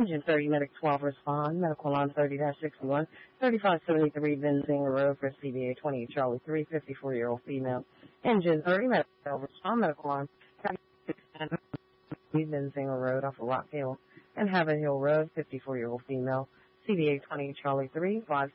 Engine 30, Medic 12, respond. Medical line 30-61, 3573 Benzinger Road for CBA 20, Charlie 3, 54-year-old female. Engine 30, Medic 12, respond. Medical line 36 Benzinger Road off of Rock Hill and Havre Hill Road, 54-year-old female. CBA 20, Charlie 3, 5